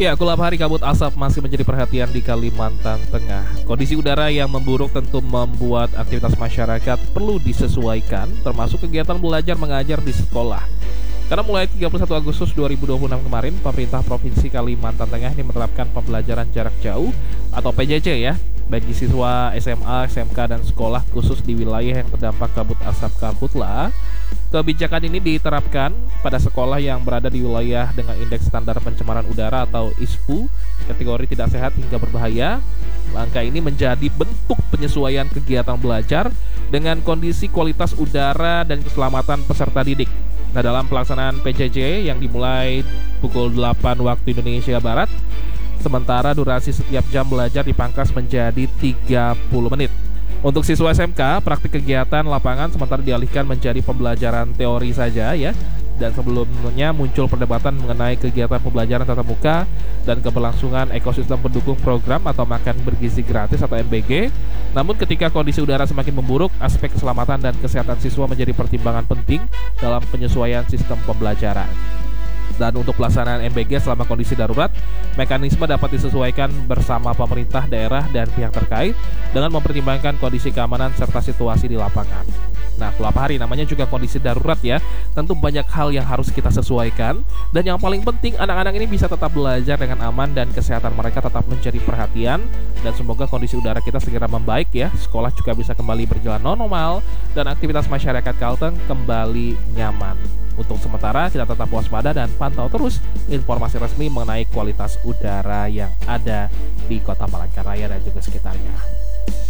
Ya, gelap hari kabut asap masih menjadi perhatian di Kalimantan Tengah. Kondisi udara yang memburuk tentu membuat aktivitas masyarakat perlu disesuaikan, termasuk kegiatan belajar mengajar di sekolah. Karena mulai 31 Agustus 2026 kemarin, pemerintah Provinsi Kalimantan Tengah ini menerapkan pembelajaran jarak jauh atau PJJ ya, bagi siswa SMA, SMK, dan sekolah khusus di wilayah yang terdampak kabut asap karhutla. Kebijakan ini diterapkan pada sekolah yang berada di wilayah dengan indeks standar pencemaran udara atau ISPU, kategori tidak sehat hingga berbahaya. Langkah ini menjadi bentuk penyesuaian kegiatan belajar dengan kondisi kualitas udara dan keselamatan peserta didik. Nah, dalam pelaksanaan PJJ yang dimulai pukul 8 waktu Indonesia Barat, sementara durasi setiap jam belajar dipangkas menjadi 30 menit. Untuk siswa SMK, praktik kegiatan lapangan sementara dialihkan menjadi pembelajaran teori saja ya. Dan sebelumnya muncul perdebatan mengenai kegiatan pembelajaran tatap muka dan keberlangsungan ekosistem pendukung program atau makan bergizi gratis atau MBG. Namun ketika kondisi udara semakin memburuk, aspek keselamatan dan kesehatan siswa menjadi pertimbangan penting dalam penyesuaian sistem pembelajaran. Dan untuk pelaksanaan MBG selama kondisi darurat, mekanisme dapat disesuaikan bersama pemerintah daerah dan pihak terkait dengan mempertimbangkan kondisi keamanan serta situasi di lapangan. Nah, gelap hari namanya juga kondisi darurat ya. Tentu banyak hal yang harus kita sesuaikan. Dan yang paling penting, anak-anak ini bisa tetap belajar dengan aman dan kesehatan mereka tetap menjadi perhatian. Dan semoga kondisi udara kita segera membaik ya. Sekolah juga bisa kembali berjalan normal dan aktivitas masyarakat Kalteng kembali nyaman. Untuk sementara kita tetap waspada dan pantau terus informasi resmi mengenai kualitas udara yang ada di Kota Palangkaraya dan juga sekitarnya.